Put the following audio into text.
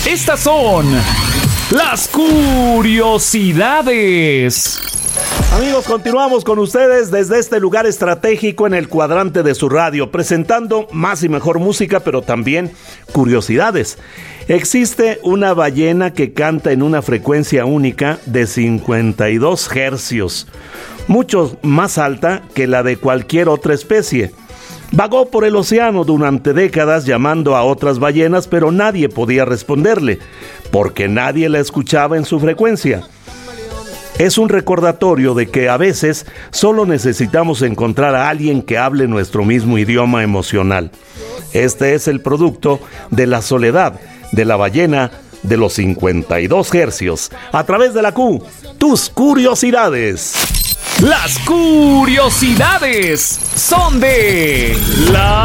Estas son las curiosidades. Amigos, continuamos con ustedes desde este lugar estratégico en el cuadrante de su radio, presentando más y mejor música, pero también curiosidades. Existe una ballena que canta en una frecuencia única de 52 hercios, mucho más alta que la de cualquier otra especie. Vagó por el océano durante décadas llamando a otras ballenas, pero nadie podía responderle, porque nadie la escuchaba en su frecuencia. Es un recordatorio de que a veces solo necesitamos encontrar a alguien que hable nuestro mismo idioma emocional. Este es el producto de la soledad de la ballena de los 52 hercios. A través de la Q, tus curiosidades. Las curiosidades son de la